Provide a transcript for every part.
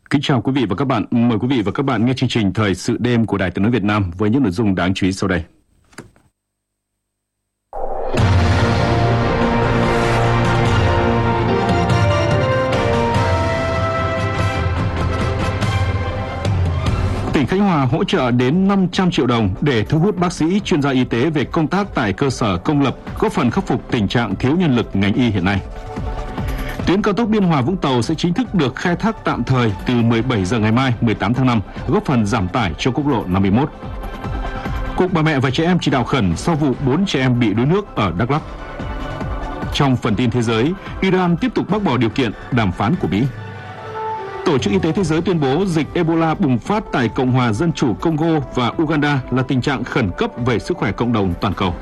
Kính chào quý vị và các bạn. Mời quý vị và các bạn nghe chương trình Thời sự đêm của Đài Tiếng nói Việt Nam với những nội dung đáng chú ý sau đây. Tỉnh Khánh Hòa hỗ trợ đến 500 triệu đồng để thu hút bác sĩ, chuyên gia y tế về công tác tại cơ sở công lập, góp phần khắc phục tình trạng thiếu nhân lực ngành y hiện nay. Tuyến cao tốc Biên Hòa - Vũng Tàu sẽ chính thức được khai thác tạm thời từ 17 giờ ngày mai 18 tháng 5, góp phần giảm tải cho quốc lộ 51. Cục Bà mẹ và Trẻ em chỉ đạo khẩn sau vụ 4 trẻ em bị đuối nước ở Đắk Lắk. Trong phần tin thế giới, Iran tiếp tục bác bỏ điều kiện đàm phán của Mỹ. Tổ chức Y tế Thế giới tuyên bố dịch Ebola bùng phát tại Cộng hòa Dân chủ Congo và Uganda là tình trạng khẩn cấp về sức khỏe cộng đồng toàn cầu.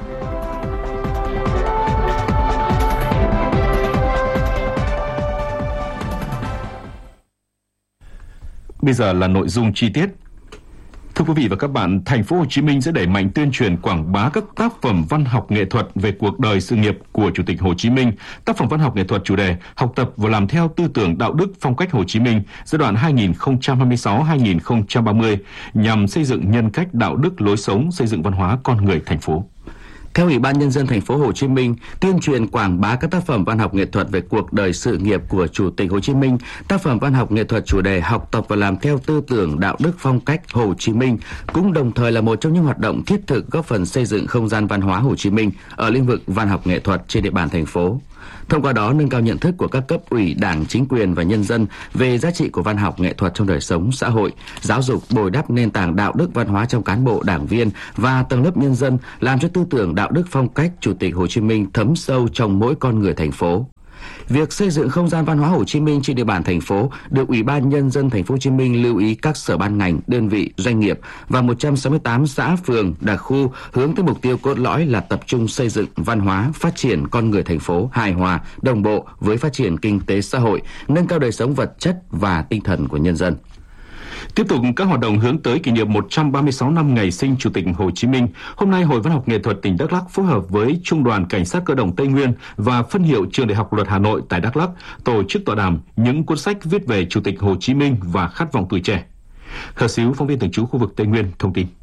Bây giờ là nội dung chi tiết. Thưa quý vị và các bạn, thành phố Hồ Chí Minh sẽ đẩy mạnh tuyên truyền quảng bá các tác phẩm văn học nghệ thuật về cuộc đời sự nghiệp của Chủ tịch Hồ Chí Minh, tác phẩm văn học nghệ thuật chủ đề học tập và làm theo tư tưởng đạo đức phong cách Hồ Chí Minh giai đoạn 2026-2030 nhằm xây dựng nhân cách đạo đức lối sống, xây dựng văn hóa con người thành phố. Theo Ủy ban Nhân dân thành phố Hồ Chí Minh, tuyên truyền quảng bá các tác phẩm văn học nghệ thuật về cuộc đời sự nghiệp của Chủ tịch Hồ Chí Minh, tác phẩm văn học nghệ thuật chủ đề học tập và làm theo tư tưởng đạo đức phong cách Hồ Chí Minh cũng đồng thời là một trong những hoạt động thiết thực góp phần xây dựng không gian văn hóa Hồ Chí Minh ở lĩnh vực văn học nghệ thuật trên địa bàn thành phố. Thông qua đó nâng cao nhận thức của các cấp ủy, đảng, chính quyền và nhân dân về giá trị của văn học nghệ thuật trong đời sống xã hội, giáo dục bồi đắp nền tảng đạo đức văn hóa trong cán bộ, đảng viên và tầng lớp nhân dân, làm cho tư tưởng đạo đức phong cách Chủ tịch Hồ Chí Minh thấm sâu trong mỗi con người thành phố. Việc xây dựng không gian văn hóa Hồ Chí Minh trên địa bàn thành phố được Ủy ban Nhân dân thành phố Hồ Chí Minh lưu ý các sở ban ngành, đơn vị, doanh nghiệp và 168 xã, phường, đặc khu hướng tới mục tiêu cốt lõi là tập trung xây dựng văn hóa, phát triển con người thành phố hài hòa, đồng bộ với phát triển kinh tế xã hội, nâng cao đời sống vật chất và tinh thần của nhân dân. Tiếp tục các hoạt động hướng tới kỷ niệm 136 năm ngày sinh Chủ tịch Hồ Chí Minh, hôm nay Hội Văn học Nghệ thuật tỉnh Đắk Lắk phối hợp với Trung đoàn Cảnh sát cơ động Tây Nguyên và phân hiệu Trường Đại học Luật Hà Nội tại Đắk Lắk tổ chức tọa đàm những cuốn sách viết về Chủ tịch Hồ Chí Minh và khát vọng tuổi trẻ. Khờ Xíu, phóng viên thường trú khu vực Tây Nguyên thông tin.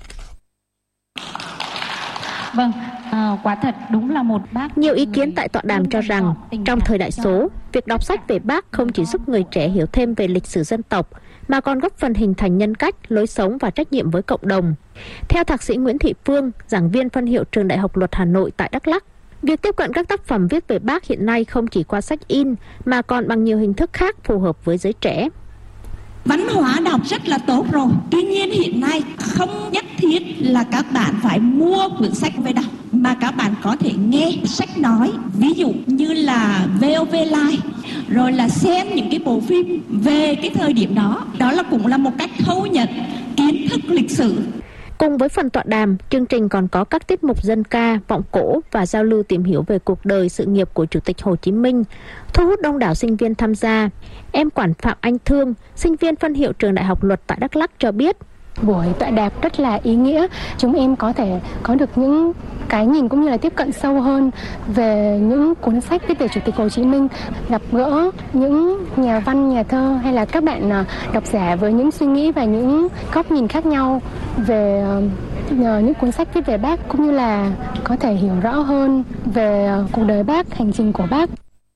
Vâng, quả thật đúng là một bác. Nhiều ý kiến tại tọa đàm cho rằng trong thời đại số, việc đọc sách về bác không chỉ giúp người trẻ hiểu thêm về lịch sử dân tộc mà còn góp phần hình thành nhân cách, lối sống và trách nhiệm với cộng đồng. Theo Thạc sĩ Nguyễn Thị Phương, giảng viên phân hiệu Trường Đại học Luật Hà Nội tại Đắk Lắk, việc tiếp cận các tác phẩm viết về bác hiện nay không chỉ qua sách in mà còn bằng nhiều hình thức khác phù hợp với giới trẻ. Văn hóa đọc rất là tốt rồi. Tuy nhiên hiện nay không nhất thiết là các bạn phải mua quyển sách về đọc, mà các bạn có thể nghe sách nói, ví dụ như là VOV Live, rồi là xem những cái bộ phim về cái thời điểm đó. Đó là cũng là một cách thâu nhận kiến thức lịch sử. Cùng với phần tọa đàm, chương trình còn có các tiết mục dân ca, vọng cổ và giao lưu tìm hiểu về cuộc đời sự nghiệp của Chủ tịch Hồ Chí Minh, thu hút đông đảo sinh viên tham gia. Em Quản Phạm Anh Thương, sinh viên phân hiệu Trường Đại học Luật tại Đắk Lắk cho biết. Buổi tọa đàm rất là ý nghĩa, chúng em có thể có được những cái nhìn cũng như là tiếp cận sâu hơn về những cuốn sách viết về Chủ tịch Hồ Chí Minh, gặp gỡ những nhà văn, nhà thơ hay là các bạn độc giả với những suy nghĩ và những góc nhìn khác nhau về những cuốn sách viết về bác, cũng như là có thể hiểu rõ hơn về cuộc đời bác, hành trình của bác.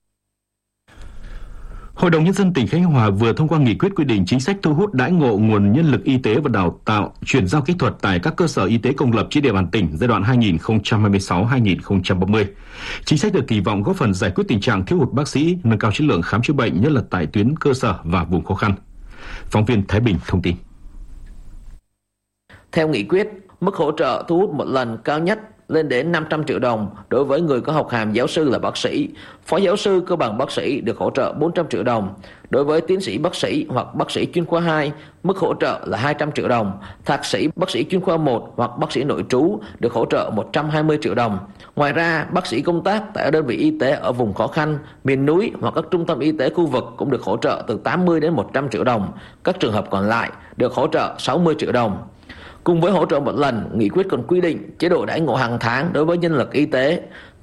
Hội đồng Nhân dân tỉnh Khánh Hòa vừa thông qua nghị quyết quy định chính sách thu hút đãi ngộ nguồn nhân lực y tế và đào tạo chuyển giao kỹ thuật tại các cơ sở y tế công lập trên địa bàn tỉnh giai đoạn 2026-2030. Chính sách được kỳ vọng góp phần giải quyết tình trạng thiếu hụt bác sĩ, nâng cao chất lượng khám chữa bệnh nhất là tại tuyến cơ sở và vùng khó khăn. Phóng viên Thái Bình thông tin. Theo nghị quyết, mức hỗ trợ thu hút một lần cao nhất lên đến 500 triệu đồng đối với người có học hàm giáo sư là bác sĩ. Phó giáo sư cơ bằng bác sĩ được hỗ trợ 400 triệu đồng. Đối với tiến sĩ bác sĩ hoặc bác sĩ chuyên khoa 2, mức hỗ trợ là 200 triệu đồng. Thạc sĩ bác sĩ chuyên khoa 1 hoặc bác sĩ nội trú được hỗ trợ 120 triệu đồng. Ngoài ra, bác sĩ công tác tại đơn vị y tế ở vùng khó khăn, miền núi hoặc các trung tâm y tế khu vực cũng được hỗ trợ từ 80 đến 100 triệu đồng. Các trường hợp còn lại được hỗ trợ 60 triệu đồng. Cùng với hỗ trợ một lần, nghị quyết còn quy định chế độ đãi ngộ hàng tháng đối với nhân lực y tế.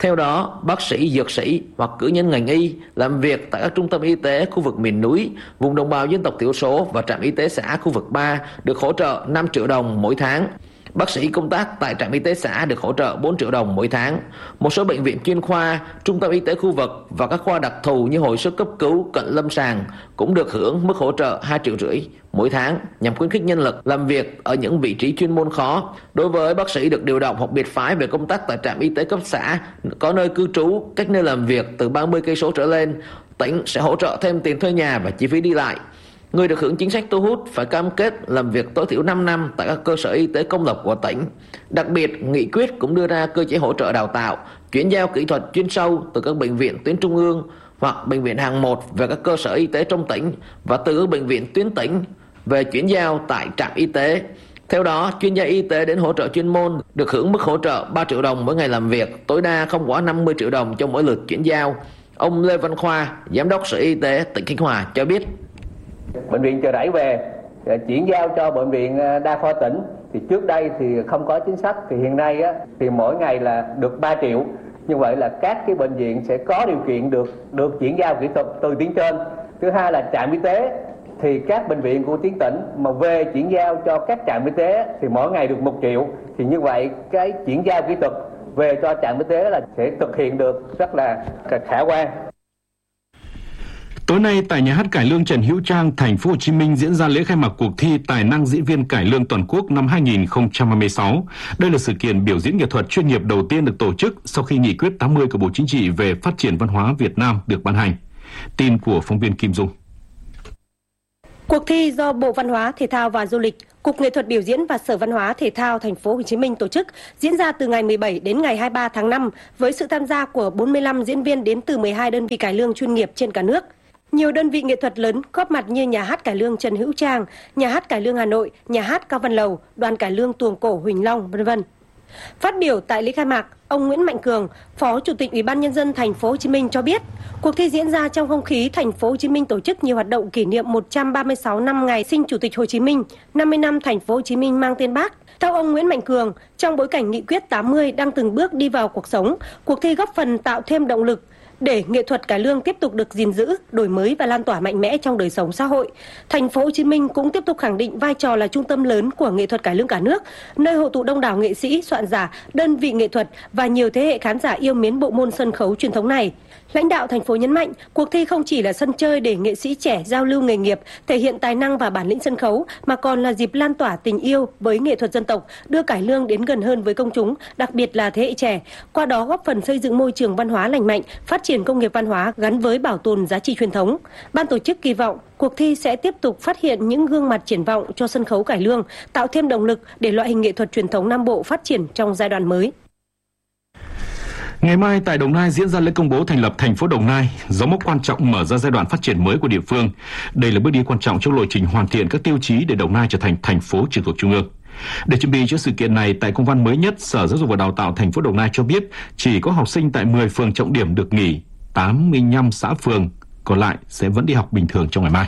Theo đó, bác sĩ, dược sĩ hoặc cử nhân ngành y làm việc tại các trung tâm y tế khu vực miền núi, vùng đồng bào dân tộc thiểu số và trạm y tế xã khu vực 3 được hỗ trợ 5 triệu đồng mỗi tháng. Bác sĩ công tác tại trạm y tế xã được hỗ trợ 4 triệu đồng mỗi tháng. Một số bệnh viện chuyên khoa, trung tâm y tế khu vực và các khoa đặc thù như hồi sức cấp cứu, cận lâm sàng cũng được hưởng mức hỗ trợ 2,5 triệu mỗi tháng nhằm khuyến khích nhân lực làm việc ở những vị trí chuyên môn khó. Đối với bác sĩ được điều động hoặc biệt phái về công tác tại trạm y tế cấp xã có nơi cư trú cách nơi làm việc từ 30 cây số trở lên, tỉnh sẽ hỗ trợ thêm tiền thuê nhà và chi phí đi lại. Người được hưởng chính sách thu hút phải cam kết làm việc tối thiểu 5 năm tại các cơ sở y tế công lập của tỉnh. Đặc biệt, nghị quyết cũng đưa ra cơ chế hỗ trợ đào tạo, chuyển giao kỹ thuật chuyên sâu từ các bệnh viện tuyến trung ương hoặc bệnh viện hạng 1 về các cơ sở y tế trong tỉnh và từ các bệnh viện tuyến tỉnh về chuyển giao tại trạm y tế. Theo đó, chuyên gia y tế đến hỗ trợ chuyên môn được hưởng mức hỗ trợ 3 triệu đồng mỗi ngày làm việc, tối đa không quá 50 triệu đồng cho mỗi lượt chuyển giao. Ông Lê Văn Khoa, Giám đốc Sở Y tế tỉnh Khánh Hòa cho biết. Bệnh viện Chợ Rẫy về chuyển giao cho bệnh viện đa khoa tỉnh thì trước đây thì không có chính sách, thì hiện nay thì mỗi ngày là được 3 triệu. Như vậy là các cái bệnh viện sẽ có điều kiện được chuyển giao kỹ thuật từ tuyến trên. Thứ hai là trạm y tế thì các bệnh viện của tuyến tỉnh mà về chuyển giao cho các trạm y tế thì mỗi ngày được 1 triệu. Thì như vậy cái chuyển giao kỹ thuật về cho trạm y tế là sẽ thực hiện được rất là khả quan. Tối nay tại nhà hát cải lương Trần Hữu Trang, thành phố Hồ Chí Minh diễn ra lễ khai mạc cuộc thi Tài năng diễn viên cải lương toàn quốc năm 2026. Đây là sự kiện biểu diễn nghệ thuật chuyên nghiệp đầu tiên được tổ chức sau khi nghị quyết 80 của Bộ Chính trị về phát triển văn hóa Việt Nam được ban hành. Tin của phóng viên Kim Dung. Cuộc thi do Bộ Văn hóa, Thể thao và Du lịch, Cục Nghệ thuật biểu diễn và Sở Văn hóa Thể thao thành phố Hồ Chí Minh tổ chức diễn ra từ ngày 17 đến ngày 23 tháng 5 với sự tham gia của 45 diễn viên đến từ 12 đơn vị cải lương chuyên nghiệp trên cả nước. Nhiều đơn vị nghệ thuật lớn góp mặt như nhà hát cải lương Trần Hữu Trang, nhà hát cải lương Hà Nội, nhà hát Cao Văn Lầu, đoàn cải lương Tuồng Cổ Huỳnh Long, v.v. Phát biểu tại lễ khai mạc, ông Nguyễn Mạnh Cường, Phó Chủ tịch Ủy ban Nhân dân thành phố Hồ Chí Minh cho biết, cuộc thi diễn ra trong không khí thành phố Hồ Chí Minh tổ chức nhiều hoạt động kỷ niệm 136 năm ngày sinh Chủ tịch Hồ Chí Minh, 50 năm thành phố Hồ Chí Minh mang tên Bác. Theo ông Nguyễn Mạnh Cường, trong bối cảnh nghị quyết 80 đang từng bước đi vào cuộc sống, cuộc thi góp phần tạo thêm động lực để nghệ thuật cải lương tiếp tục được gìn giữ, đổi mới và lan tỏa mạnh mẽ trong đời sống xã hội. Thành phố Hồ Chí Minh cũng tiếp tục khẳng định vai trò là trung tâm lớn của nghệ thuật cải lương cả nước, nơi hội tụ đông đảo nghệ sĩ, soạn giả, đơn vị nghệ thuật và nhiều thế hệ khán giả yêu mến bộ môn sân khấu truyền thống này. Lãnh đạo thành phố nhấn mạnh, cuộc thi không chỉ là sân chơi để nghệ sĩ trẻ giao lưu nghề nghiệp, thể hiện tài năng và bản lĩnh sân khấu, mà còn là dịp lan tỏa tình yêu với nghệ thuật dân tộc, đưa cải lương đến gần hơn với công chúng, đặc biệt là thế hệ trẻ. Qua đó góp phần xây dựng môi trường văn hóa lành mạnh, phát triển công nghiệp văn hóa gắn với bảo tồn giá trị truyền thống. Ban tổ chức kỳ vọng cuộc thi sẽ tiếp tục phát hiện những gương mặt triển vọng cho sân khấu cải lương, tạo thêm động lực để loại hình nghệ thuật truyền thống Nam Bộ phát triển trong giai đoạn mới. Ngày mai tại Đồng Nai diễn ra lễ công bố thành lập thành phố Đồng Nai, dấu mốc quan trọng mở ra giai đoạn phát triển mới của địa phương. Đây là bước đi quan trọng trong lộ trình hoàn thiện các tiêu chí để Đồng Nai trở thành thành phố trực thuộc trung ương. Để chuẩn bị cho sự kiện này, tại công văn mới nhất, Sở Giáo dục và Đào tạo thành phố Đồng Nai cho biết chỉ có học sinh tại 10 phường trọng điểm được nghỉ, 85 xã phường còn lại sẽ vẫn đi học bình thường trong ngày mai.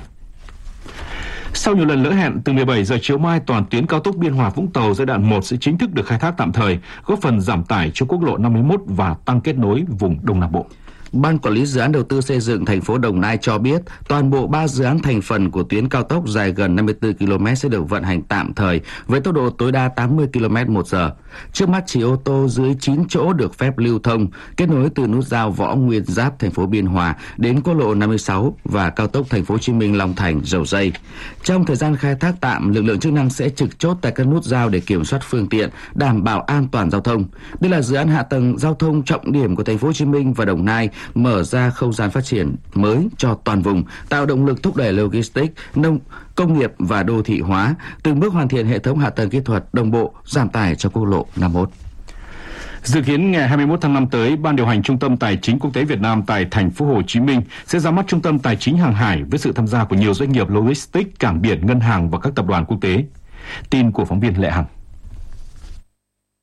Sau nhiều lần lỡ hẹn, từ 17 giờ chiều mai, toàn tuyến cao tốc Biên Hòa - Vũng Tàu giai đoạn 1 sẽ chính thức được khai thác tạm thời, góp phần giảm tải cho quốc lộ 51 và tăng kết nối vùng Đông Nam Bộ. Ban Quản lý Dự án Đầu tư xây dựng thành phố Đồng Nai cho biết toàn bộ 3 dự án thành phần của tuyến cao tốc dài gần 54 km sẽ được vận hành tạm thời với tốc độ tối đa 80 km/h. Trước mắt chỉ ô tô dưới 9 chỗ được phép lưu thông, kết nối từ nút giao Võ Nguyên Giáp thành phố Biên Hòa đến quốc lộ 56 và cao tốc thành phố Hồ Chí Minh - Long Thành - Dầu Giây. Trong thời gian khai thác tạm, lực lượng chức năng sẽ trực chốt tại các nút giao để kiểm soát phương tiện, đảm bảo an toàn giao thông. Đây là dự án hạ tầng giao thông trọng điểm của thành phố Hồ Chí Minh và Đồng Nai, mở ra không gian phát triển mới cho toàn vùng, tạo động lực thúc đẩy logistics, công nghiệp và đô thị hóa, từng bước hoàn thiện hệ thống hạ tầng kỹ thuật đồng bộ, giảm tải cho quốc lộ 51. Dự kiến ngày 21 tháng 5 tới, Ban điều hành Trung tâm Tài chính Quốc tế Việt Nam tại thành phố Hồ Chí Minh sẽ ra mắt Trung tâm Tài chính Hàng hải với sự tham gia của nhiều doanh nghiệp logistics, cảng biển, ngân hàng và các tập đoàn quốc tế. Tin của phóng viên Lệ Hằng.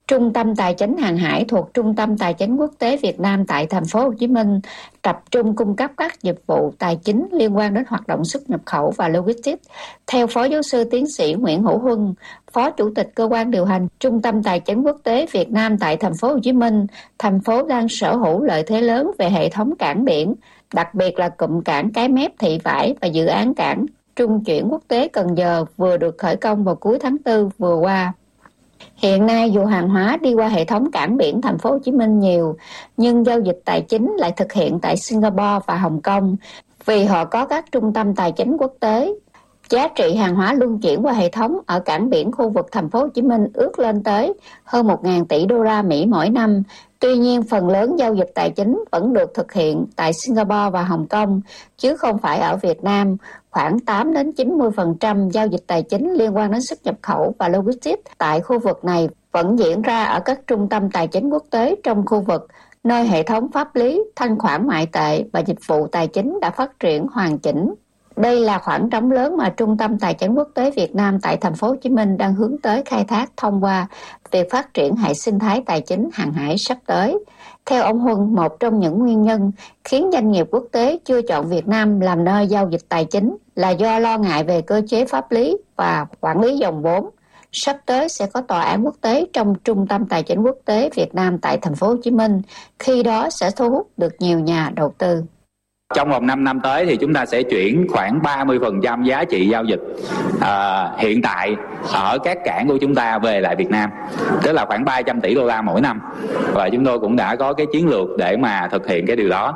Trung tâm Tài chính Hàng hải thuộc Trung tâm Tài chính Quốc tế Việt Nam tại thành phố Hồ Chí Minh tập trung cung cấp các dịch vụ tài chính liên quan đến hoạt động xuất nhập khẩu và logistics. Theo Phó Giáo sư Tiến sĩ Nguyễn Hữu Huân, Phó Chủ tịch Cơ quan điều hành Trung tâm Tài chính Quốc tế Việt Nam tại thành phố Hồ Chí Minh, thành phố đang sở hữu lợi thế lớn về hệ thống cảng biển, đặc biệt là cụm cảng Cái Mép Thị Vải và dự án cảng trung chuyển quốc tế Cần Giờ vừa được khởi công vào cuối tháng 4 vừa qua. Hiện nay dù hàng hóa đi qua hệ thống cảng biển thành phố Hồ Chí Minh nhiều, nhưng giao dịch tài chính lại thực hiện tại Singapore và Hồng Kông vì họ có các trung tâm tài chính quốc tế. Giá trị hàng hóa luân chuyển qua hệ thống ở cảng biển khu vực thành phố Hồ Chí Minh ước lên tới hơn 1.000 tỷ đô la Mỹ mỗi năm. Tuy nhiên, phần lớn giao dịch tài chính vẫn được thực hiện tại Singapore và Hồng Kông, chứ không phải ở Việt Nam. Khoảng 8 đến 90% giao dịch tài chính liên quan đến xuất nhập khẩu và logistics tại khu vực này vẫn diễn ra ở các trung tâm tài chính quốc tế trong khu vực, nơi hệ thống pháp lý, thanh khoản ngoại tệ và dịch vụ tài chính đã phát triển hoàn chỉnh. Đây là khoảng trống lớn mà Trung tâm Tài chính Quốc tế Việt Nam tại thành phố Hồ Chí Minh đang hướng tới khai thác thông qua việc phát triển hệ sinh thái tài chính hàng hải sắp tới. Theo ông Huân, một trong những nguyên nhân khiến doanh nghiệp quốc tế chưa chọn Việt Nam làm nơi giao dịch tài chính là do lo ngại về cơ chế pháp lý và quản lý dòng vốn. Sắp tới sẽ có tòa án quốc tế trong Trung tâm Tài chính Quốc tế Việt Nam tại thành phố Hồ Chí Minh, khi đó sẽ thu hút được nhiều nhà đầu tư. Trong vòng 5 năm tới thì chúng ta sẽ chuyển khoảng 30% giá trị giao dịch hiện tại ở các cảng của chúng ta về lại Việt Nam, tức là khoảng 300 tỷ đô la mỗi năm. Và chúng tôi cũng đã có cái chiến lược để mà thực hiện cái điều đó.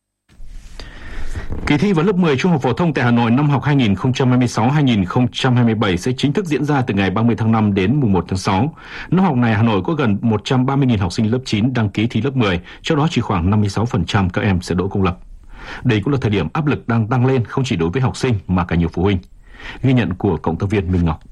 Kỳ thi vào lớp 10 trung học phổ thông tại Hà Nội năm học 2026-2027 sẽ chính thức diễn ra từ ngày 30 tháng 5 đến mùng 1 tháng 6. Năm học này, Hà Nội có gần 130.000 học sinh lớp 9 đăng ký thi lớp 10, trong đó chỉ khoảng 56% các em sẽ đỗ công lập. Đây cũng là thời điểm áp lực đang tăng lên không chỉ đối với học sinh mà cả nhiều phụ huynh. Ghi nhận của cộng tác viên Minh Ngọc.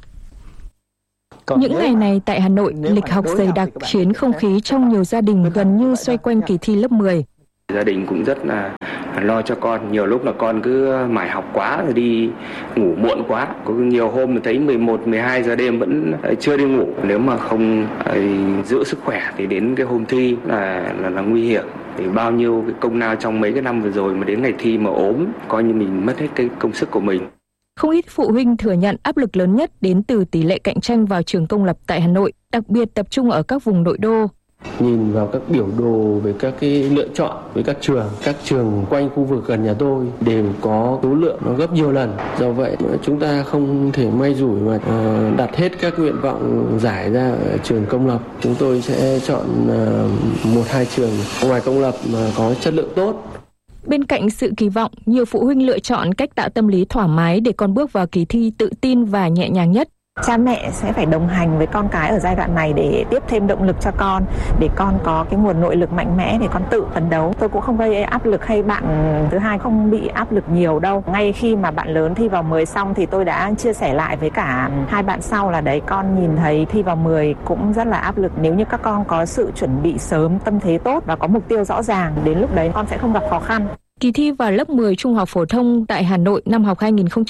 Những ngày này tại Hà Nội, lịch học dày đặc khiến không khí trong nhiều gia đình gần như xoay quanh kỳ thi lớp 10. Gia đình cũng rất là lo cho con, nhiều lúc là con cứ mải học quá rồi đi ngủ muộn quá. Có nhiều hôm mình thấy 11, 12 giờ đêm vẫn chưa đi ngủ. Nếu mà không giữ sức khỏe thì đến cái hôm thi là nguy hiểm. Thì bao nhiêu cái công lao trong mấy cái năm vừa rồi mà đến ngày thi mà ốm, coi như mình mất hết cái công sức của mình. Không ít phụ huynh thừa nhận áp lực lớn nhất đến từ tỷ lệ cạnh tranh vào trường công lập tại Hà Nội, đặc biệt tập trung ở các vùng nội đô. Nhìn vào các biểu đồ về các cái lựa chọn với các trường quanh khu vực gần nhà tôi đều có số lượng nó gấp nhiều lần. Do vậy chúng ta không thể may rủi mà đặt hết các nguyện vọng giải ra ở trường công lập. Chúng tôi sẽ chọn 1-2 trường ngoài công lập mà có chất lượng tốt. Bên cạnh sự kỳ vọng, nhiều phụ huynh lựa chọn cách tạo tâm lý thoải mái để con bước vào kỳ thi tự tin và nhẹ nhàng nhất. Cha mẹ sẽ phải đồng hành với con cái ở giai đoạn này để tiếp thêm động lực cho con, để con có cái nguồn nội lực mạnh mẽ để con tự phấn đấu. Tôi cũng không gây áp lực hay bạn thứ hai không bị áp lực nhiều đâu. Ngay khi mà bạn lớn thi vào 10 xong thì tôi đã chia sẻ lại với cả hai bạn sau là đấy, con nhìn thấy thi vào 10 cũng rất là áp lực. Nếu như các con có sự chuẩn bị sớm, tâm thế tốt và có mục tiêu rõ ràng, đến lúc đấy con sẽ không gặp khó khăn. Kỳ thi vào lớp 10 trung học phổ thông tại Hà Nội năm học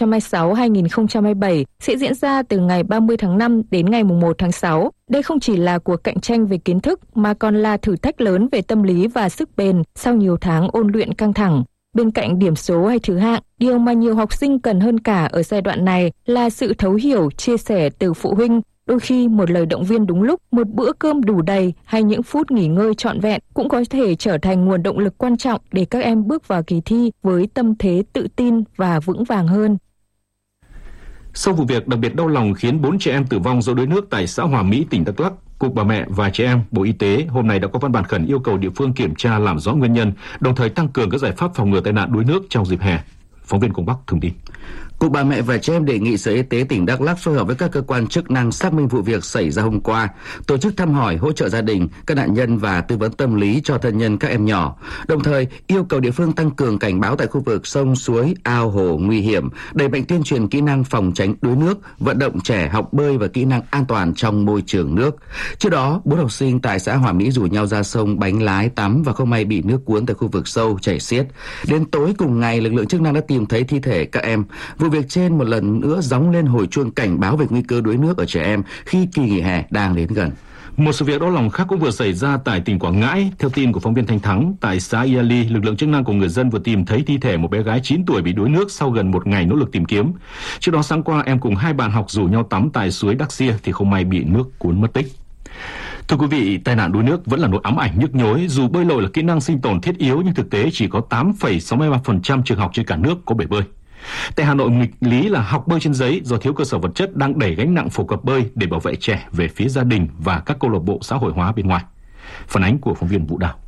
2026-2027 sẽ diễn ra từ ngày 30 tháng 5 đến ngày 1 tháng 6. Đây không chỉ là cuộc cạnh tranh về kiến thức mà còn là thử thách lớn về tâm lý và sức bền sau nhiều tháng ôn luyện căng thẳng. Bên cạnh điểm số hay thứ hạng, điều mà nhiều học sinh cần hơn cả ở giai đoạn này là sự thấu hiểu, chia sẻ từ phụ huynh. Đôi khi một lời động viên đúng lúc, một bữa cơm đủ đầy hay những phút nghỉ ngơi trọn vẹn cũng có thể trở thành nguồn động lực quan trọng để các em bước vào kỳ thi với tâm thế tự tin và vững vàng hơn. Sau vụ việc đặc biệt đau lòng khiến 4 trẻ em tử vong do đuối nước tại xã Hòa Mỹ, tỉnh Đắk Lắk, Cục Bà mẹ và Trẻ em, Bộ Y tế hôm nay đã có văn bản khẩn yêu cầu địa phương kiểm tra làm rõ nguyên nhân, đồng thời tăng cường các giải pháp phòng ngừa tai nạn đuối nước trong dịp hè. Phóng viên Cùng Bắc thông tin. Cục Bà mẹ và Trẻ em đề nghị Sở Y tế tỉnh Đắk Lắk phối hợp với các cơ quan chức năng xác minh vụ việc xảy ra hôm qua, tổ chức thăm hỏi, hỗ trợ gia đình, các nạn nhân và tư vấn tâm lý cho thân nhân các em nhỏ. Đồng thời, yêu cầu địa phương tăng cường cảnh báo tại khu vực sông, suối, ao, hồ nguy hiểm, đẩy mạnh tuyên truyền kỹ năng phòng tránh đuối nước, vận động trẻ học bơi và kỹ năng an toàn trong môi trường nước. Trước đó, 4 học sinh tại xã Hòa Mỹ rủ nhau ra sông bánh lái tắm và không may bị nước cuốn tại khu vực sâu chảy xiết. Đến tối cùng ngày, lực lượng chức năng đã tìm thấy thi thể các em. Vụ việc trên một lần nữa gióng lên hồi chuông cảnh báo về nguy cơ đuối nước ở trẻ em khi kỳ nghỉ hè đang đến gần. Một sự việc đau lòng khác cũng vừa xảy ra tại tỉnh Quảng Ngãi. Theo tin của phóng viên Thanh Thắng, tại xã Iali, lực lượng chức năng của người dân vừa tìm thấy thi thể một bé gái 9 tuổi bị đuối nước sau gần một ngày nỗ lực tìm kiếm. Trước đó sáng qua, em cùng hai bạn học rủ nhau tắm tại suối Đắc Xia thì không may bị nước cuốn mất tích. Thưa quý vị, tai nạn đuối nước vẫn là nỗi ám ảnh nhức nhối. Dù bơi lội là kỹ năng sinh tồn thiết yếu nhưng thực tế chỉ có 8,63% trường học trên cả nước có bể bơi. Tại Hà Nội, nghịch lý là học bơi trên giấy do thiếu cơ sở vật chất đang đẩy gánh nặng phổ cập bơi để bảo vệ trẻ về phía gia đình và các câu lạc bộ xã hội hóa bên ngoài. Phản ánh của phóng viên Vũ Đào.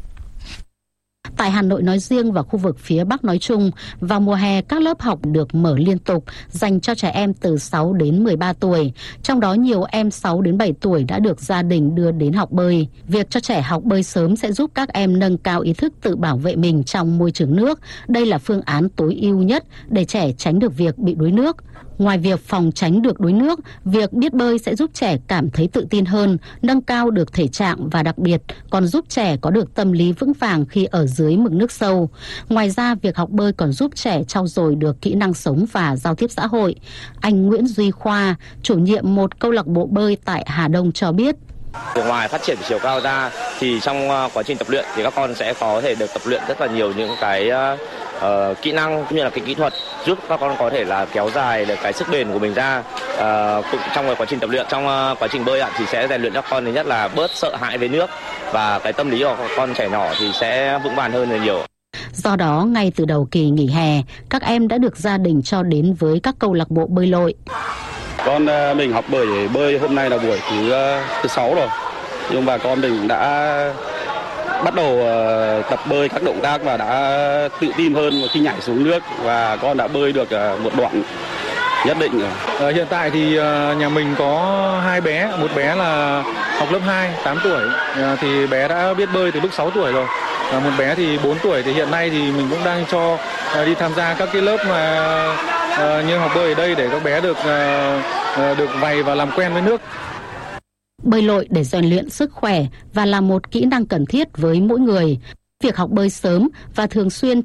Tại Hà Nội nói riêng và khu vực phía Bắc nói chung, vào mùa hè các lớp học được mở liên tục dành cho trẻ em từ 6 đến 13 tuổi. Trong đó nhiều em 6 đến 7 tuổi đã được gia đình đưa đến học bơi. Việc cho trẻ học bơi sớm sẽ giúp các em nâng cao ý thức tự bảo vệ mình trong môi trường nước. Đây là phương án tối ưu nhất để trẻ tránh được việc bị đuối nước. Ngoài việc phòng tránh được đuối nước, việc biết bơi sẽ giúp trẻ cảm thấy tự tin hơn, nâng cao được thể trạng và đặc biệt còn giúp trẻ có được tâm lý vững vàng khi ở dưới mực nước sâu. Ngoài ra, việc học bơi còn giúp trẻ trau dồi được kỹ năng sống và giao tiếp xã hội. Anh Nguyễn Duy Khoa, chủ nhiệm một câu lạc bộ bơi tại Hà Đông cho biết. Ngoài phát triển chiều cao ra thì trong quá trình tập luyện thì các con sẽ có thể được tập luyện rất là nhiều những cái kỹ năng cũng như là cái kỹ thuật giúp các con có thể là kéo dài được cái sức bền của mình ra cũng trong quá trình tập luyện. Trong quá trình bơi thì sẽ rèn luyện cho con thứ nhất là bớt sợ hãi với nước và cái tâm lý của con trẻ nhỏ thì sẽ vững vàng hơn rất nhiều. Do đó, ngay từ đầu kỳ nghỉ hè, các em đã được gia đình cho đến với các câu lạc bộ bơi lội. Con mình học bơi hôm nay là buổi thứ 6 rồi, nhưng mà con mình đã bắt đầu tập bơi các động tác và đã tự tin hơn khi nhảy xuống nước và con đã bơi được một đoạn nhất định rồi. Hiện tại thì nhà mình có hai bé, một bé là học lớp 2, 8 tuổi thì bé đã biết bơi từ lúc 6 tuổi rồi. Một bé thì 4 tuổi thì hiện nay thì mình cũng đang cho đi tham gia các cái lớp mà như học bơi ở đây để các bé được vầy và làm quen với nước. Bơi lội để rèn luyện sức khỏe và là một kỹ năng cần thiết với mỗi người. Việc học bơi sớm và thường xuyên